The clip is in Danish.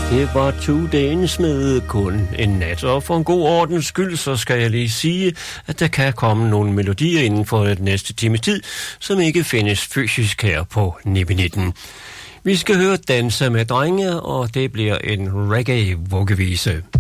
Det var Two Danes med Kun en nat, og for en god ordens skyld, så skal jeg lige sige, at der kan komme nogle melodier inden for den næste times tid, som ikke findes fysisk her på Nippinitten. Vi skal høre Danse med drenge, og det bliver en reggae-vuggevise.